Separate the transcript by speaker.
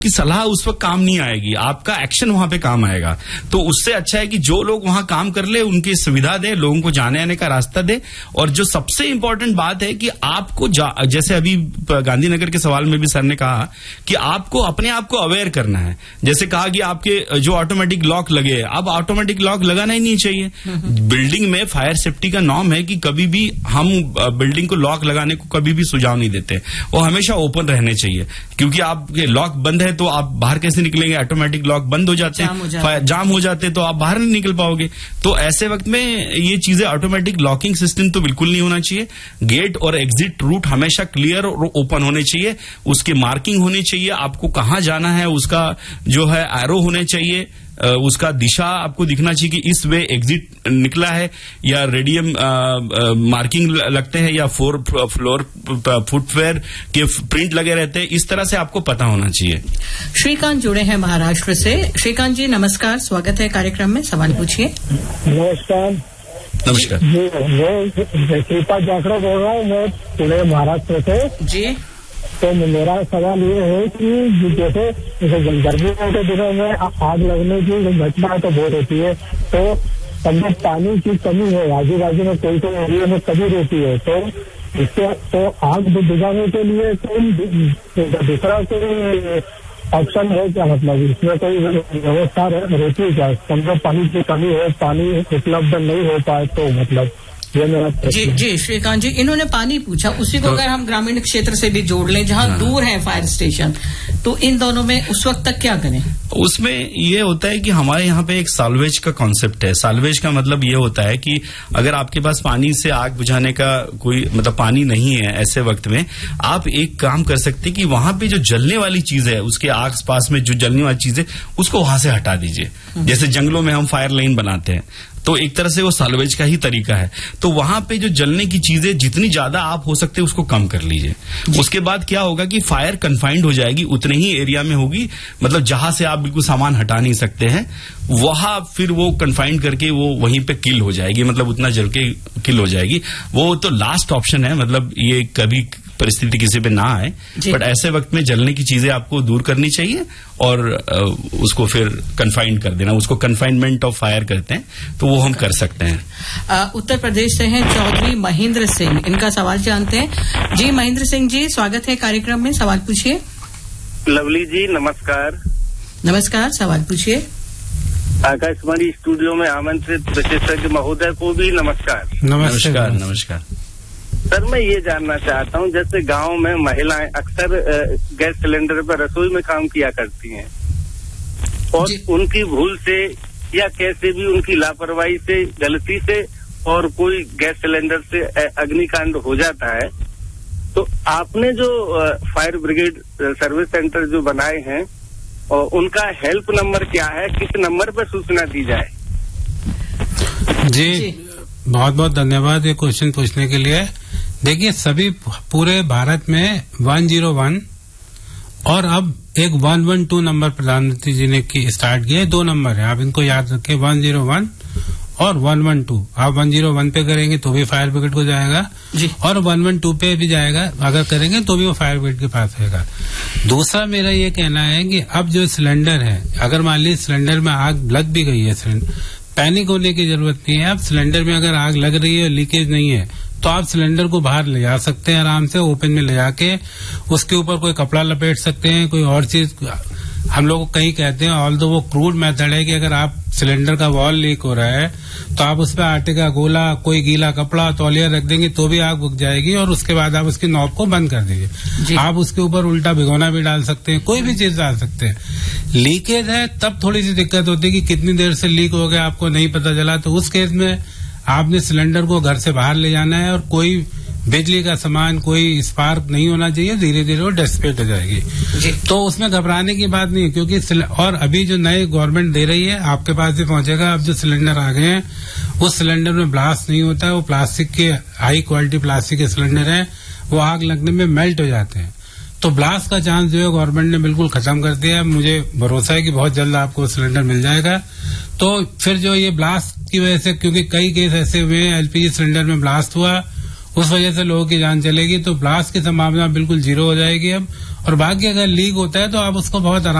Speaker 1: की सलाह उस वक्त काम नहीं आएगी, आपका एक्शन वहां पे काम आएगा। तो उससे अच्छा है कि जो लोग वहां काम कर ले उनकी सुविधा दे, लोगों को जाने आने का रास्ता दे। और जो सबसे इंपॉर्टेंट बात है कि आपको जैसे अभी गांधीनगर के सवाल में भी सर ने कहा कि आपको अपने आप को अवेयर करना है। जैसे कहा कि आपके जो ऑटोमेटिक लॉक लगे, अब ऑटोमेटिक लॉक लगाना ही नहीं चाहिए। बिल्डिंग में फायर सेफ्टी का नॉर्म है कि कभी भी हम बिल्डिंग को लॉक लगाने को कभी भी सुझाव नहीं देते, वो हमेशा ओपन रहने चाहिए। क्योंकि आपके लॉक बंद है तो आप बाहर कैसे निकलेंगे? ऑटोमेटिक लॉक बंद हो जाते हैं, जाम हो जाते हैं तो आप बाहर नहीं निकल पाओगे। तो ऐसे वक्त में ये चीजें, ऑटोमेटिक लॉकिंग सिस्टम तो बिल्कुल नहीं होना चाहिए। गेट और एग्जिट रूट हमेशा क्लियर और ओपन होने चाहिए, उसकी मार्किंग होनी चाहिए, आपको कहां जाना है उसका जो है एरो होने चाहिए, उसका दिशा आपको दिखना चाहिए कि इस वे एग्जिट निकला है, या रेडियम मार्किंग लगते हैं, या फ्लोर फुटवेयर के प्रिंट लगे रहते हैं, इस तरह से आपको पता होना चाहिए।
Speaker 2: श्रीकांत जुड़े हैं महाराष्ट्र से। श्रीकांत जी नमस्कार, स्वागत है कार्यक्रम में, सवाल पूछिए।
Speaker 3: नमस्कार।
Speaker 1: नमस्कार।
Speaker 3: मैं श्रीपाद जाखड़ा बोल रहा हूँ, मैं पुणे महाराष्ट्र से जी। तो मेरा सवाल ये है कि जैसे गर्मियों के दिनों में आग लगने की घटना तो बहुत होती है, तो समझो पानी की कमी है, आजू बाजू में कोई एरिया में कमी रहती है, तो इससे तो आग बुझाने के लिए कोई दूसरा कोई ऑप्शन है क्या? मतलब इसमें कोई व्यवस्था रहती है क्या? समझो पानी की कमी है, पानी उपलब्ध नहीं हो पाए तो मतलब
Speaker 2: जी श्रीकांत जी, इन्होंने पानी पूछा, उसी को अगर हम ग्रामीण क्षेत्र से भी जोड़ लें जहां दूर है फायर स्टेशन, तो इन दोनों में उस वक्त तक क्या करें?
Speaker 1: उसमें ये होता है कि हमारे यहाँ पे एक साल्वेज का कॉन्सेप्ट है। साल्वेज का मतलब ये होता है कि अगर आपके पास पानी से आग बुझाने का कोई मतलब पानी नहीं है, ऐसे वक्त में आप एक काम कर सकते हैं कि वहां पे जो जलने वाली चीज है, उसके आस पास में जो जलने वाली चीज है उसको वहां से हटा दीजिए। जैसे जंगलों में हम फायर लाइन बनाते हैं, तो एक तरह से वो साल्वेज का ही तरीका है। तो वहां पे जो जलने की चीजें जितनी ज्यादा आप हो सकते हैं उसको कम कर लीजिए। उसके बाद क्या होगा कि फायर कन्फाइंड हो जाएगी, उतने ही एरिया में होगी, मतलब जहां से आप बिल्कुल सामान हटा नहीं सकते हैं वहां फिर वो कन्फाइंड करके वो वहीं पे किल हो जाएगी, मतलब उतना जल के किल हो जाएगी। वो तो लास्ट ऑप्शन है, मतलब ये कभी परिस्थिति किसी पे ना आए, बट ऐसे वक्त में जलने की चीजें आपको दूर करनी चाहिए और उसको फिर कन्फाइंड कर देना, उसको कन्फाइनमेंट ऑफ फायर कहते हैं, तो वो हम कर सकते हैं।
Speaker 2: उत्तर प्रदेश से हैं चौधरी महेंद्र सिंह, इनका सवाल जानते हैं। जी महेंद्र सिंह जी, स्वागत है कार्यक्रम में, सवाल पूछिए।
Speaker 4: लवली जी नमस्कार।
Speaker 2: नमस्कार, सवाल पूछिए।
Speaker 4: आकाशवाणी स्टूडियो में आमंत्रित विशेषज्ञ महोदय को भी नमस्कार।
Speaker 1: नमस्कार। नमस्कार
Speaker 4: सर, मैं ये जानना चाहता हूँ, जैसे गांव में महिलाएं अक्सर गैस सिलेंडर पर रसोई में काम किया करती हैं और उनकी भूल से या कैसे भी उनकी लापरवाही से, गलती से और कोई गैस सिलेंडर से अग्निकांड हो जाता है, तो आपने जो फायर ब्रिगेड सर्विस सेंटर जो बनाए हैं और उनका हेल्प नंबर क्या है, किस नंबर पर सूचना दी जाए?
Speaker 5: जी बहुत बहुत धन्यवाद ये क्वेश्चन पूछने के लिए। देखिए, सभी पूरे भारत में 101 और अब एक 112 नंबर प्रधानमंत्री जी ने स्टार्ट किया है। 2 नंबर है, आप इनको याद रखें, 101 और 112। आप 101 पे करेंगे तो भी फायर ब्रिगेड को जाएगा जी, और 112 पे भी जाएगा, अगर करेंगे तो भी वो फायर ब्रिगेड के पास रहेगा। दूसरा मेरा ये कहना है कि अब जो सिलेंडर है, अगर मान लीजिए सिलेंडर में आग लग भी गई है, पैनिक होने की जरूरत नहीं है। अब सिलेंडर में अगर आग लग रही है और लीकेज नहीं है तो आप सिलेंडर को बाहर ले जा सकते हैं, आराम से ओपन में ले जाके उसके ऊपर कोई कपड़ा लपेट सकते हैं, कोई और चीज। हम लोग कहीं कहते हैं, ऑल्दो वो क्रूड मेथड है कि अगर आप सिलेंडर का वॉल लीक हो रहा है तो आप उस पर आटे का गोला, कोई गीला कपड़ा, तौलिया रख देंगे तो भी आग बुझ जाएगी, और उसके बाद आप उसकी नॉब को बंद कर दीजिए। आप उसके ऊपर उल्टा भिगोना भी डाल सकते हैं, कोई भी चीज डाल सकते हैं। लीकेज है तब थोड़ी सी दिक्कत होती है कि कितनी देर से लीक हो गया आपको नहीं पता चला, तो उस केस में आपने सिलेंडर को घर से बाहर ले जाना है और कोई बिजली का सामान, कोई स्पार्क नहीं होना चाहिए, धीरे धीरे वो डिसिपेट हो जाएगी। तो उसमें घबराने की बात नहीं है, क्योंकि और अभी जो नए गवर्नमेंट दे रही है आपके पास भी पहुंचेगा। अब जो सिलेंडर आ गए हैं उस सिलेंडर में ब्लास्ट नहीं होता है, वो प्लास्टिक के, हाई क्वालिटी प्लास्टिक के सिलेंडर हैं, वो आग लगने में मेल्ट हो जाते हैं। तो ब्लास्ट का चांस जो है गवर्नमेंट ने बिल्कुल खत्म कर दिया है। मुझे भरोसा है कि बहुत जल्द आपको सिलेंडर मिल जाएगा। तो फिर जो ये ब्लास्ट की वजह से, क्योंकि कई केस ऐसे हुए हैं एलपीजी सिलेंडर में ब्लास्ट हुआ उस वजह से लोगों की जान चलेगी। तो ब्लास्ट की संभावना बिल्कुल जीरो हो जाएगी अब। और बाकी अगर लीक होता है तो आप उसको बहुत